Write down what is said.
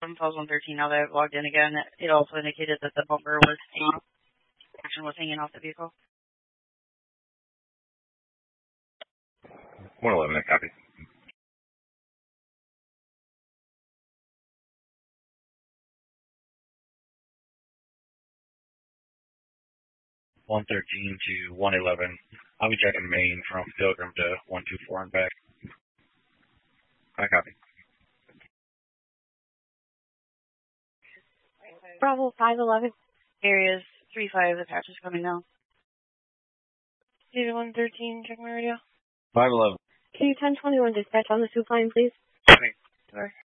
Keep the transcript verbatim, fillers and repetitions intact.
one thirteen, now that I've logged in again, it also indicated that the bumper was hanging, action was hanging off the vehicle. one eleven, I copy. one thirteen to one eleven. I'll be checking main from Pilgrim to one two four and back. I copy. Bravo five eleven. Areas three five, the patch is coming now. Zeta one thirteen, check my radio. five eleven. Q ten twenty-one dispatch on the soup line, please. Okay. Sorry.